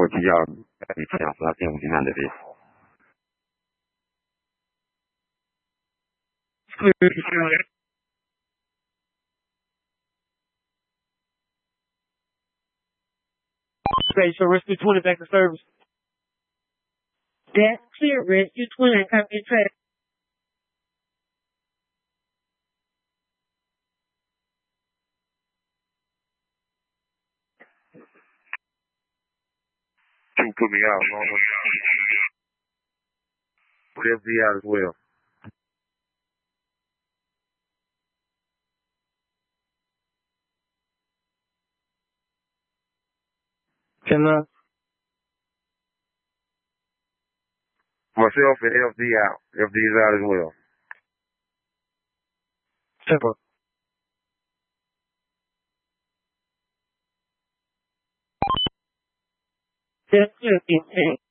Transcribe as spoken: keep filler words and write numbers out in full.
我提要你太阳说电五金难的别。 Spatial Rescue twenty back to service. That's clear, Rescue twenty, copy track. Two put me out, Norman. Put F D out as well. Ten nine. Myself and F D out. F D is out as well. Tempo. That's clear,